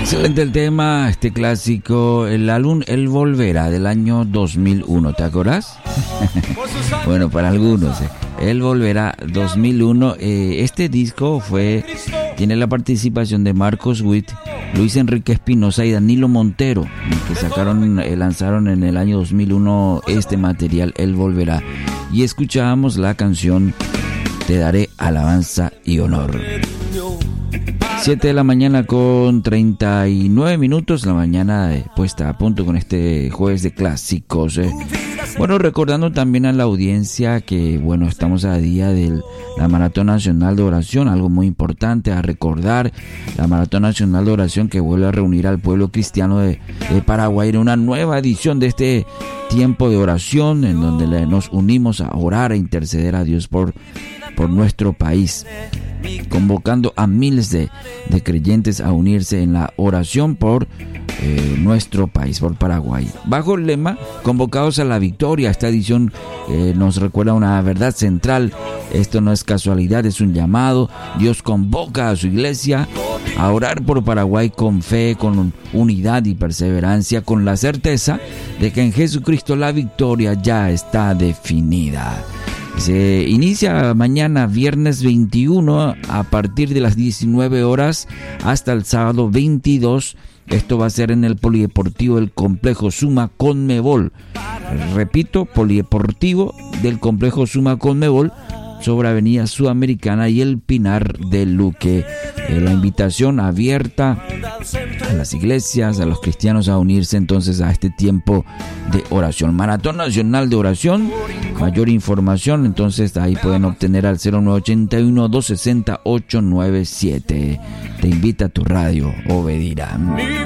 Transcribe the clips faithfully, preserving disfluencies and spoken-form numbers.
Excelente el tema, este clásico, el álbum Él Volverá del año dos mil uno, ¿te acordás? Bueno, para algunos, eh. Él Volverá dos mil uno, eh, este disco fue, tiene la participación de Marcos Witt, Luis Enrique Espinosa y Danilo Montero, que sacaron, eh, lanzaron en el año dos mil uno este material, Él Volverá, y escuchábamos la canción Te Daré Alabanza y Honor. siete de la mañana con treinta y nueve minutos, la mañana eh, puesta a punto con este jueves de clásicos. Eh. Bueno, recordando también a la audiencia que, bueno, estamos a día de la Maratón Nacional de Oración, algo muy importante a recordar, la Maratón Nacional de Oración que vuelve a reunir al pueblo cristiano de, de Paraguay en una nueva edición de este tiempo de oración, en donde le, nos unimos a orar e interceder a Dios por, por nuestro país, convocando a miles de, de creyentes a unirse en la oración por eh, nuestro país, por Paraguay. Bajo el lema, convocados a la victoria, esta edición eh, nos recuerda una verdad central. Esto no es casualidad, es un llamado. Dios convoca a su iglesia a orar por Paraguay con fe, con unidad y perseverancia, con la certeza de que en Jesucristo la victoria ya está definida. Se inicia mañana viernes veintiuno a partir de las diecinueve horas hasta el sábado veintidós. Esto va a ser en el Polideportivo del Complejo Suma Conmebol. Repito, Polideportivo del Complejo Suma Conmebol, sobre Avenida Sudamericana y el Pinar de Luque. Eh, la invitación abierta a las iglesias, a los cristianos a unirse entonces a este tiempo de oración. Maratón Nacional de Oración. Mayor información entonces ahí pueden obtener al cero nueve ocho uno, dos seis cero, ocho nueve siete. Te invita a tu radio Obedirá.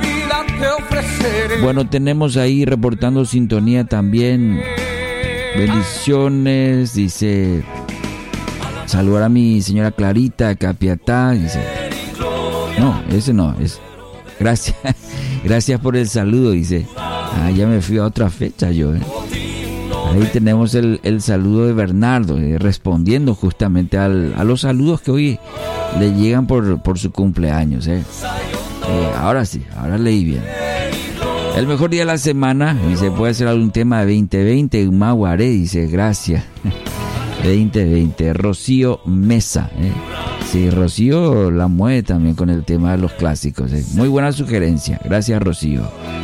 Bueno, tenemos ahí reportando sintonía también. Bendiciones, dice. Saludar a mi señora Clarita Capiatá, dice. No, ese no, es. Gracias, gracias por el saludo, dice. Ah, ya me fui a otra fecha yo, eh. Ahí tenemos el, el saludo de Bernardo, eh, respondiendo justamente al, a los saludos que hoy le llegan por, por su cumpleaños, eh. Eh, ahora sí, ahora leí bien. El mejor día de la semana, dice, puede ser algún tema de veinte veinte, Maguaré, dice, gracias. veinte veinte, Rocío Mesa, ¿eh? Sí, Rocío la mueve también con el tema de los clásicos, ¿eh? Muy buena sugerencia, gracias Rocío.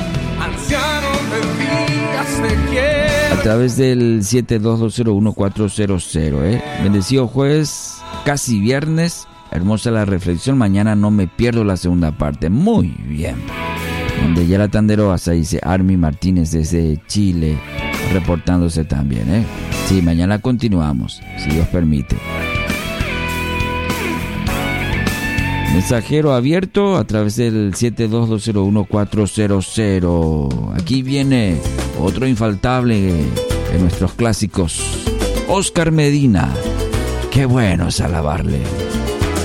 A través del siete dos dos cero uno cuatro cero cero, ¿eh? Bendecido jueves, casi viernes, hermosa la reflexión, mañana no me pierdo la segunda parte, muy bien. Donde ya la Tanderoasa, dice Armi Martínez desde Chile, reportándose también, ¿eh? Sí, mañana continuamos, si Dios permite. Mensajero abierto a través del siete dos dos cero uno cuatro cero cero. Aquí viene otro infaltable de nuestros clásicos, Oscar Medina. Qué bueno es alabarle.